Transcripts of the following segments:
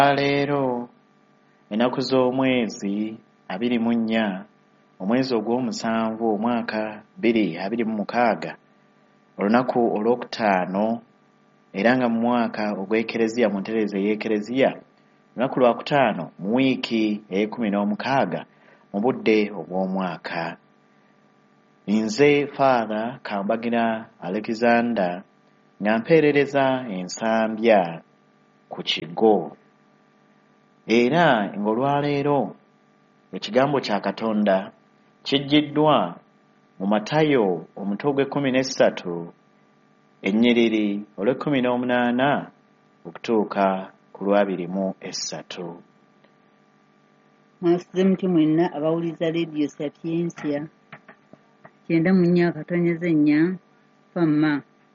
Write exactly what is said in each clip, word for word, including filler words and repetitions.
Leero ennaku z'omwezi abiri mu nnya omwezi ogw'omusanvu omwaka bbiri abiri mu mukaaga olunaku olwokutaano era nga mu mwaka ogw'ekereziya mu ntereeza ey'ekereziya olunaku lwakutaano mu wiiki ey'ekkumi n'omukaaga mu budde obw'omwaka. Nze Father Kambagira Alexander nga mpeerereza ensambya ku kigo. Era ng'olwaleero ekigambo kya Katonda kiggyiddwa mu Matayo omutwe ogw'ekkumi n'essatu ennyiriri olw'ekkumi n'omunaana okutuuka ku lwabiri mu essatu. Mwasize muti mwenna abawuliza leediyo Sapiensia kyenda mu nnya akatonyeza ennya pamma.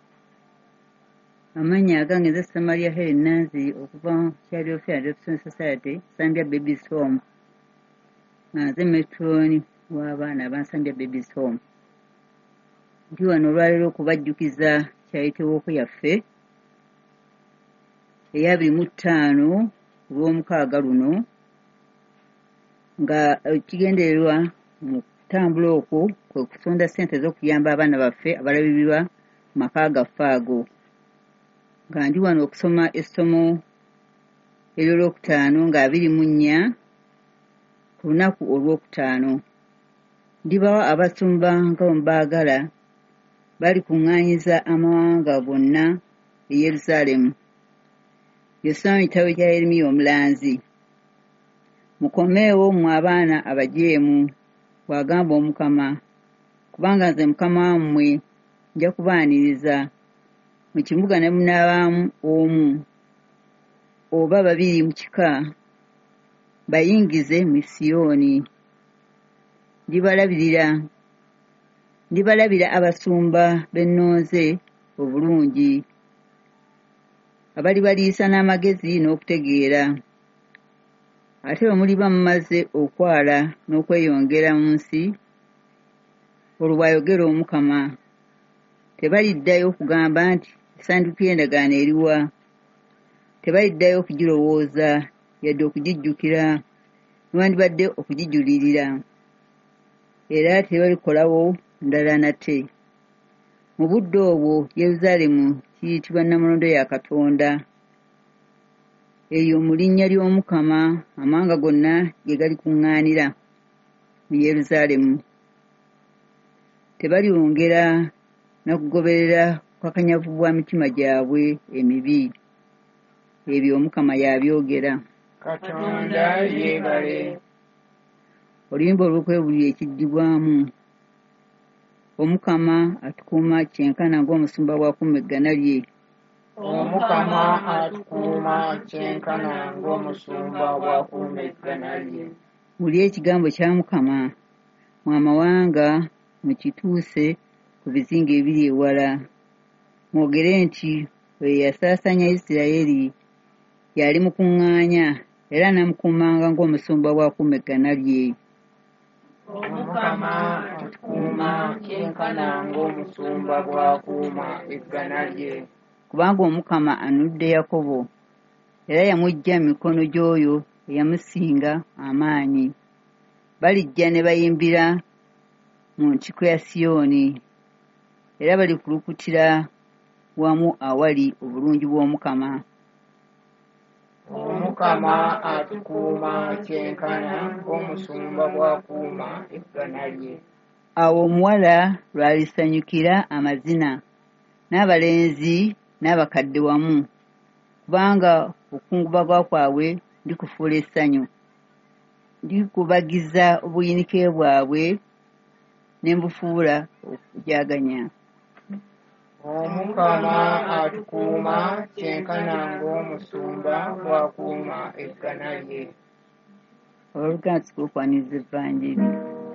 Amannya agange nze Samaria Helen Nanzi okuva mu Child Welfare Adoption Society Nsambya Babies Home. Nze metroni w'abaana ab'Nsambya Babies Home. Ndi wano olwaleero okubajjukiza kyayitibwako yaffe ey'abiri mu ttaano olw'omukaaga luno nga kigendererwa mu kutambula okwo kwe kusonda ssente z'okuyamba abaana baffe abalabirwa mu maka gaffe ago. Nga ndi wano okusoma essomo ery'olwokutaano nga abiri mu nnya ku lunaku olwokutaano. Ndibawa abasumba nga bwe baagala bali kuŋŋaanyiza amawanga gonna e Yerusaalemu. Yosoma mu kitabo kya Yeremiya omulanzi. Mukomeewo mmwe abaana abajeemu bw'agamba Omukama, kubanga nze Mukama wammwe nja kubaaniriza mu kibuga ne munaabaamu omu oba babiri mu kika bayingize mu Siyoni. Ndibalabirira ndibalabira abasumba b'ennonze obulungi abalibaliisa n'amagezi n'okutegeera. Ate bwe muliba mumaze okwala n'okweyongera mu nsi, olwo bw'ayogera Omukama, tebaliddayo kugamba nti essanduuko y'endagaano eriwa. Tebaliddayo okugirowooza yadde okugijjukira newandibadde okugijulirira, era tebalikolawo ndala nate. Mu budde obwo Yerusaalemu kiyitibwa Nnamulondo ya Katonda. Eyo mu linnya ly'Omukama amawanga gonna gye galikuŋŋaanira mu Yerusaalemu. Tebalyongera na kugoberera kukakanyavu bwa mitima gyabwe emibi. Ebyo Omukama y'abyogera. Katonda yeebale. Oluyimba olw'okwebulira ekiddibwamu. Omukama atukuuma kyenkana ng'omusumba bw'akuuma eggana lye. Omukama atukuuma kyenkana ng'omusumba bw'akuuma eggana lye. Muli ekigambo kya Mukama, mu amawanga mukituuse ku bizinga ebiri ewala. Mwogere nti oyo yasaasaanya Isirayiri yali mukuŋŋaanya era anamukuumanga ng'omusumba bw'akuuma eggana lye. Omukama atukuuma kyenkana ng'omusumba bw'akuuma eggana lye. Kubanga Omukama anunudde Yakobo era yamuggya mu mikono gy'oyo eyamusinga amaanyi. Balijja ne bayimbira mu ntiko ya Siyoni era balikulukutira wamu awali obulungi bw'Omukama. Omukama atukuuma kyenkana ng'omusumba bw'akuuma eggana lye. Awo omuwala lw'alisanyukira amazina n'abalenzi n'abakadde wamu, kubanga okungubagwa kwabwe ndikufuula essanyu. Ndikubagiza obuyinike bwabwe ne mbufuula okujaganya. Omukama atukuuma kyenkana ng'omusumba bw'akuuma eggana lye. Oluganda tukulukwaniriza evvanjiri.